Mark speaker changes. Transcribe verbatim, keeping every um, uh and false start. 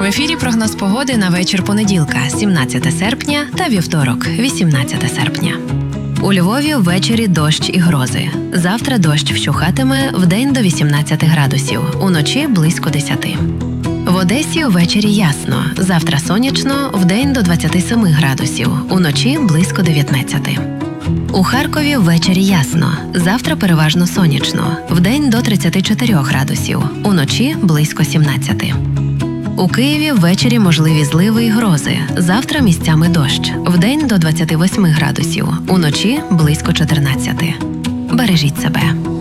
Speaker 1: ефірі прогноз погоди на вечір понеділка, сімнадцяте серпня та вівторок, вісімнадцяте серпня. У Львові ввечері дощ і грози. Завтра дощ вщухатиме, вдень до вісімнадцяти градусів, уночі близько десяти. В Одесі ввечері ясно, завтра сонячно, вдень до двадцяти семи градусів, уночі близько дев'ятнадцяти. У Харкові ввечері ясно, завтра переважно сонячно, вдень до тридцяти чотирьох градусів, уночі близько сімнадцяти. У Києві ввечері можливі зливи і грози, завтра місцями дощ, вдень до двадцяти восьми градусів, уночі близько чотирнадцяти. Бережіть себе.